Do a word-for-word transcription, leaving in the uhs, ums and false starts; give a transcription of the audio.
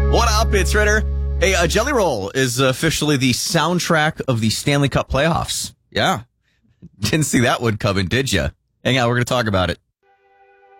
What up? It's Ritter. Hey, uh, Jelly Roll is officially the soundtrack of the Stanley Cup playoffs. Yeah. Didn't see that one coming, did you? Hang on, we're going to talk about it.